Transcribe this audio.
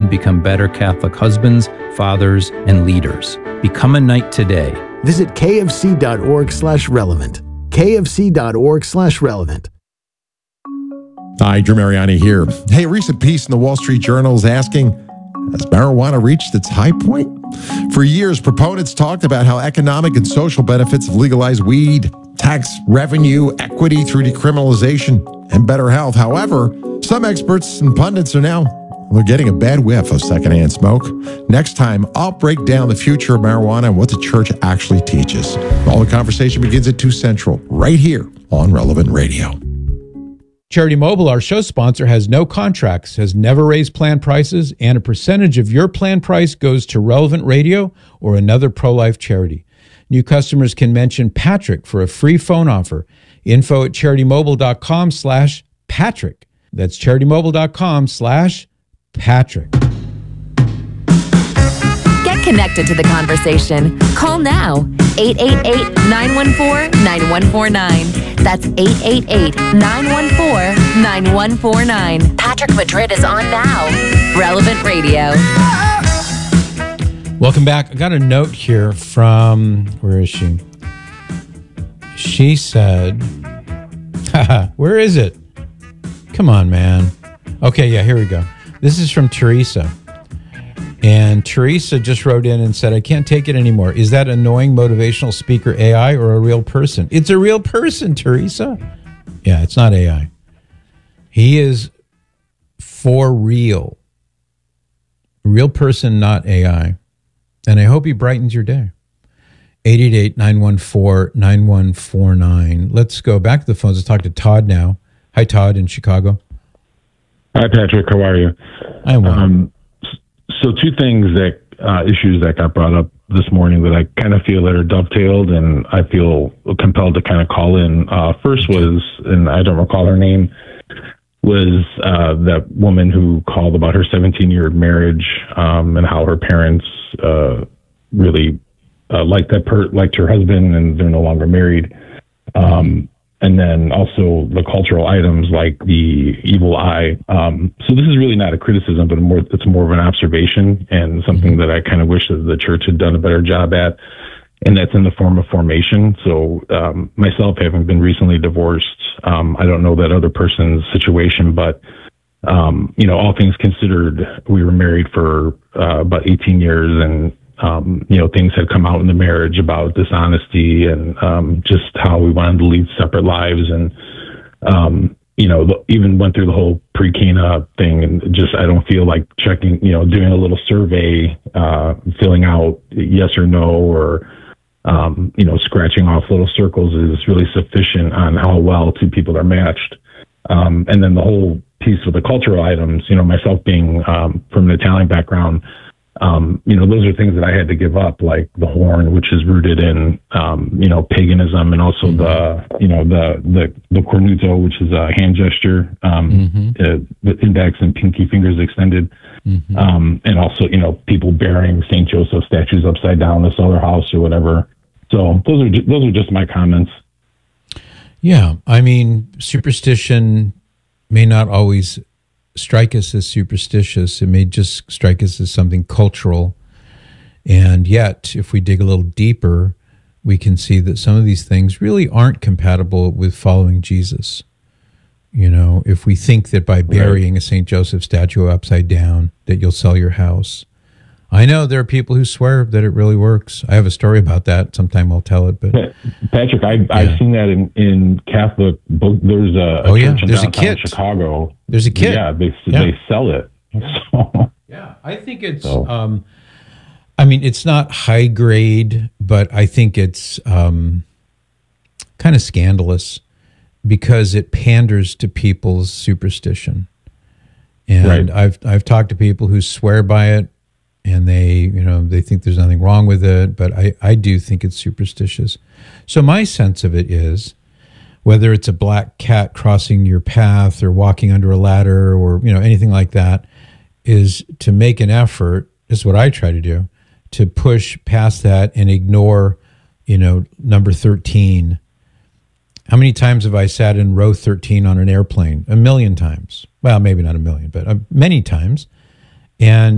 and become better Catholic husbands, fathers, and leaders. Become a knight today. Visit kfc.org/relevant. kfc.org/relevant. Hi, Drew Mariani here. Hey, a recent piece in the Wall Street Journal is asking, has marijuana reached its high point? For years, proponents talked about how economic and social benefits of legalized weed, tax revenue, equity through decriminalization, and better health. However, some experts and pundits are now getting a bad whiff of secondhand smoke. Next time, I'll break down the future of marijuana and what the church actually teaches. All the conversation begins at 2 Central, right here on Relevant Radio. Charity Mobile, our show sponsor, has no contracts, has never raised plan prices, and a percentage of your plan price goes to Relevant Radio or another pro-life charity. New customers can mention Patrick for a free phone offer. Info at CharityMobile.com/Patrick. That's CharityMobile.com/Patrick. Get connected to the conversation. Call now. 888-914-9149. That's 888-914-9149. Patrick Madrid is on now. Relevant Radio. Welcome back. I got a note here from, where is she? She said, where is it? Come on, man. Okay, yeah, here we go. This is from Teresa. And Teresa just wrote in and said, I can't take it anymore. Is that annoying motivational speaker AI or a real person? It's a real person, Teresa. Yeah, it's not AI. He is for real. Real person, not AI. And I hope he brightens your day. 888-914-9149. Let's go back to the phones. Let's talk to Todd now. Hi, Todd in Chicago. Hi, Patrick. How are you? I'm well. So 2 things that issues that got brought up this morning that I kind of feel that are dovetailed, and I feel compelled to kind of call in. First was, and I don't recall her name, was that woman who called about her 17-year marriage and how her parents really liked her husband, and they're no longer married. And then also the cultural items like the evil eye. So this is really not a criticism, but it's more of an observation and something that I kind of wish that the church had done a better job at. And that's in the form of formation. So myself, having been recently divorced, I don't know that other person's situation, but all things considered, we were married for about 18 years, and things had come out in the marriage about dishonesty and just how we wanted to lead separate lives, and even went through the whole pre-Cana thing, and just I don't feel like checking, doing a little survey, filling out yes or no, or scratching off little circles is really sufficient on how well 2 people are matched. And then the whole piece with the cultural items, myself being from an Italian background, those are things that I had to give up, like the horn, which is rooted in, paganism, and also the cornuto, which is a hand gesture, the index and pinky fingers extended. And also, people bearing St. Joseph statues upside down to sell their house or whatever. So those are just my comments. Yeah. I mean, superstition may not always strike us as superstitious. It may just strike us as something cultural. And yet, if we dig a little deeper, we can see that some of these things really aren't compatible with following Jesus. If we think that by burying a St. Joseph statue upside down, that you'll sell your house. I know there are people who swear that it really works. I have a story about that. Sometime I'll tell it. But Patrick, I've seen that in Catholic book. There's a church in downtown Chicago. There's a kit. Yeah, they sell it. So. Yeah, I think it's. It's not high grade, but I think it's kind of scandalous because it panders to people's superstition. And I've talked to people who swear by it. And they think there's nothing wrong with it, but I do think it's superstitious. So my sense of it is, whether it's a black cat crossing your path or walking under a ladder or anything like that, is to make an effort. This is what I try to do, to push past that and ignore, number 13. How many times have I sat in row 13 on an airplane? 1 million times. Well, maybe not 1 million, but many times. And